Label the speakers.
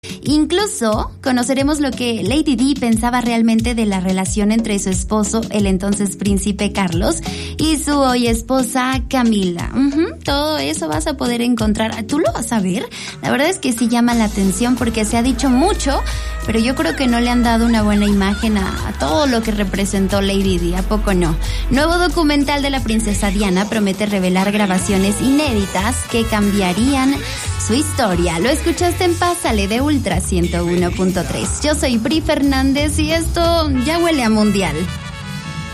Speaker 1: Incluso conoceremos lo que Lady Di pensaba realmente de la relación entre su esposo, el entonces príncipe Carlos, y su hoy esposa Camila. Todo eso vas a poder encontrar. ¿Tú lo vas a ver? La verdad es que sí llama la atención porque se ha dicho mucho, pero yo creo que no le han dado una buena imagen a todo lo que representó Lady Di. ¿A poco no? Nuevo documental de la princesa Diana promete revelar grabaciones inéditas que cambiarían su historia. Lo escuchaste en Pásale de Ultra 101.3. Yo soy Bri Fernández y esto ya huele a mundial.